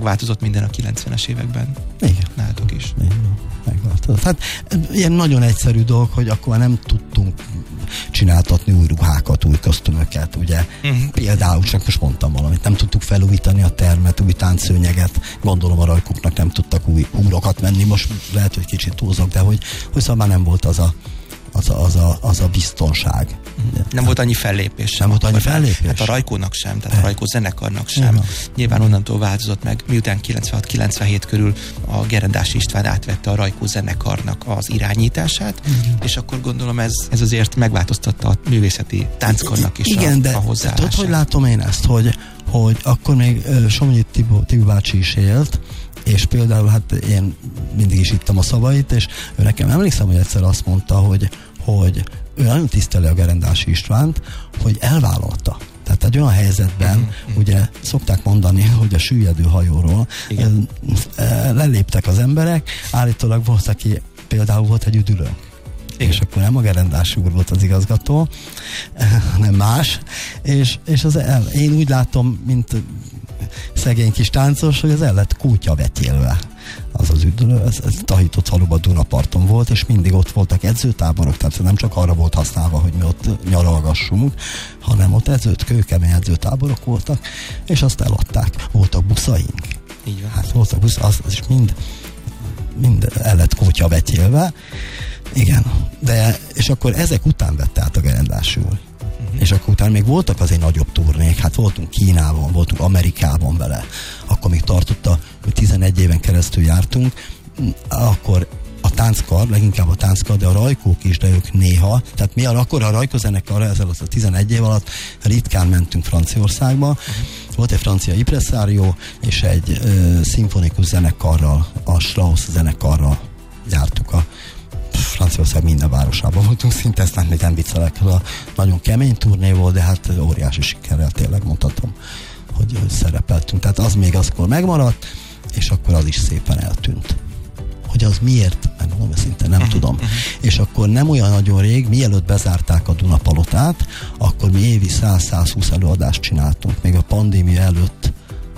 megváltozott minden a 90-es években. Igen. Nálatok is. Igen, megváltozott. Hát ilyen nagyon egyszerű dolog, hogy akkor már nem tudtunk csináltatni új ruhákat, új kosztümöket, ugye. Például, csak most mondtam valamit, nem tudtuk felújítani a termet, új táncszőnyeget, gondolom a Rajkóknak nem tudtak új húrokat venni, most lehet, hogy kicsit túlzok, de hogy szóval már nem volt az a biztonság. Nem volt annyi fellépés. Nem volt annyi fellépés? Hát a Rajkónak sem, tehát a Rajkó zenekarnak sem. Nyilván onnantól változott meg, miután 96-97 körül a Gerendási István átvette a Rajkó zenekarnak az irányítását, és akkor gondolom ez azért megváltoztatta a művészeti tánckarnak is igen, a hozzáállását. Tudod, hogy látom én ezt, hogy akkor még Somogyi Tibi bácsi is élt, és például hát én mindig is ittam a szavait, és ő nekem emlékszem, hogy egyszer azt mondta, hogy ő nagyon tiszteli a Gerendási Istvánt, hogy elvállalta. Tehát egy olyan helyzetben, ugye szokták mondani, hogy a süllyedő hajóról leléptek az emberek, állítólag volt, aki például volt egy üdülőnk. Igen. És akkor nem a Gerendási úr volt az igazgató, hanem más, és én úgy látom, mint szegény kis táncos, hogy az el lett kútyavetélve az üdülő, ez Tahitott faluban Dunaparton volt, és mindig ott voltak edzőtáborok, tehát nem csak arra volt használva, hogy mi ott nyaralgassunk, hanem ott kőkemény edzőtáborok voltak, és azt eladták. Voltak buszaink. Így van. Hát voltak buszaink, az is mind el lett kútyavetélve. Igen, és akkor ezek után vette át a Gerendási úr. És akkor utána még voltak azért nagyobb turnék, hát voltunk Kínában, voltunk Amerikában vele, akkor még tartotta, hogy 11 éven keresztül jártunk, akkor a tánckar, leginkább a tánckar, de a Rajkók is, de ők néha, tehát mi akkor a Rajkó zenekarra ezzel a 11 év alatt ritkán mentünk Franciaországba, volt egy francia impreszárió, és egy szimfonikus zenekarral, a Strauss zenekarral jártuk a Franciaország minden városában voltunk, szinte ezt nem viccelek, nagyon kemény turné volt, de hát óriási sikerrel tényleg mondhatom, hogy szerepeltünk. Tehát az még azkor megmaradt, és akkor az is szépen eltűnt. Hogy az miért, megmondom őszintén, nem tudom. És akkor nem olyan nagyon rég, mielőtt bezárták a Dunapalotát, akkor mi évi 100-120 előadást csináltunk, még a pandémia előtt.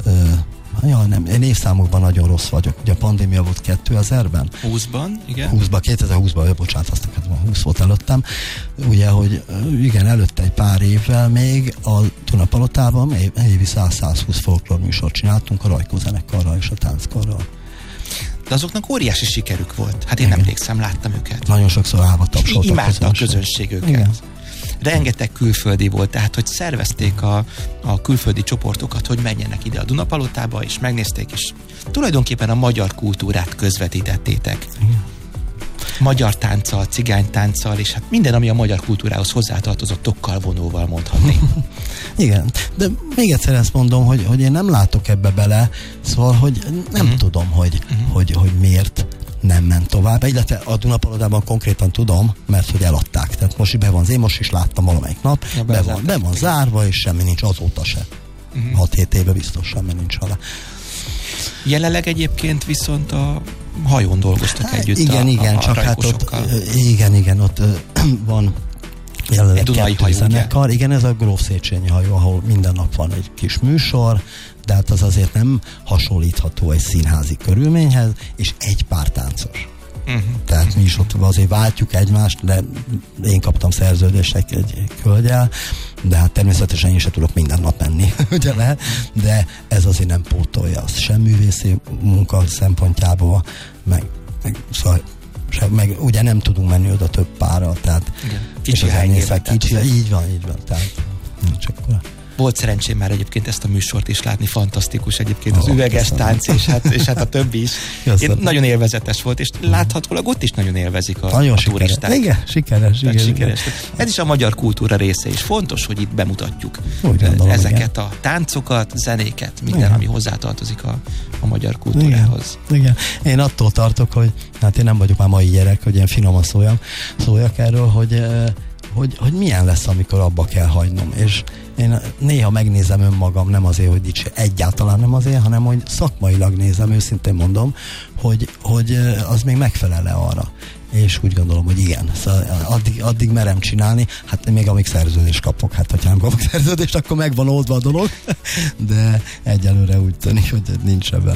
Nem, én évszámokban nagyon rossz vagyok. Ugye a pandémia volt 2000-ben. 20-ban, igen. 2020-ban, bocsánat, azt neked 20 volt előttem. Ugye, hogy igen, előtte egy pár évvel még a Dunapalotában évi 100-120 folklór műsort csináltunk a Rajkó zenekarral és a tánckarral. De azoknak óriási sikerük volt. Hát én emlékszem, láttam őket. Nagyon sokszor állva tapsoltak. Imádta a közönség őket. Igen. Rengeteg külföldi volt, tehát hogy szervezték a külföldi csoportokat, hogy menjenek ide a Dunapalotába, és megnézték, és tulajdonképpen a magyar kultúrát közvetítettétek. Igen. Magyar tánccal, cigánytánccal, és hát minden, ami a magyar kultúrához hozzátartozott, tokkal vonóval mondhatni. Igen, de még egyszer ezt mondom, hogy én nem látok ebbe bele, szóval, hogy nem tudom, hogy miért nem ment tovább. Illetve a Dunapalotában konkrétan tudom, mert hogy eladták. Tehát most be van, én most is láttam valamelyik nap, be van zárva, és semmi nincs azóta se. 6-7 éve biztos semmi nincs alá. Jelenleg egyébként viszont a hajón dolgoztak együtt igen, csak hát ott, igen, ott van jelenleg 2 zenekar. Ugye? Igen, ez a Gróf Széchenyi hajó, ahol minden nap van egy kis műsor, de hát az azért nem hasonlítható egy színházi körülményhez, és egy pár táncos. Tehát mi is ott azért váltjuk egymást, de én kaptam szerződést egy hölgyel, de hát természetesen én sem tudok minden nap menni, ugye lehet, de ez azért nem pótolja azt sem művészi munka szempontjából, meg ugye nem tudunk menni oda több párral, tehát kicsi így van, tehát csak akkor. Volt szerencsém már egyébként ezt a műsort is látni, fantasztikus egyébként az üveges tánc, és hát a többi is. Nagyon élvezetes volt, és láthatólag ott is nagyon élvezik a turisták. Igen, sikeres. Ez is a magyar kultúra része, és fontos, hogy itt bemutatjuk ezeket a táncokat, zenéket, minden, ami hozzátartozik a magyar kultúrához. Igen. Én attól tartok, hogy hát én nem vagyok már mai gyerek, hogy ilyen finoman szóljak erről, hogy milyen lesz, amikor abba kell hagynom. És én néha megnézem önmagam, nem azért, hogy egyáltalán nem azért, hanem hogy szakmailag nézem, őszintén mondom, hogy az még megfelel-e arra. És úgy gondolom, hogy igen. Szóval addig merem csinálni, hát még amíg szerződést kapok, hát ha nem kapok szerződést, akkor meg van oldva a dolog, de egyelőre úgy tűnik, hogy nincs ebben